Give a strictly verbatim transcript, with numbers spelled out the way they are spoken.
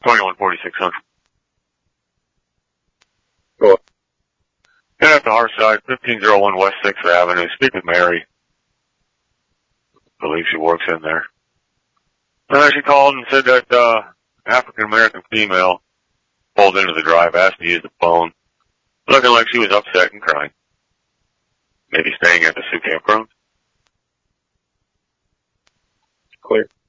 twenty-one forty-six hundred. Go on. Then at the Hearthside, fifteen oh one West sixth Avenue. Speak with Mary. I believe she works in there. Uh, she called and said that, uh, African-American female pulled into the drive, asked to use the phone, looking like she was upset and crying. Maybe staying at the Sioux campground. Clear.